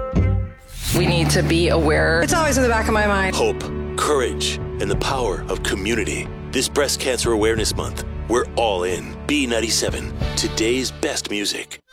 We need to be aware. It's always in the back of my mind. Hope, courage, and the power of community. This Breast Cancer Awareness Month, we're all in. B97, today's best music.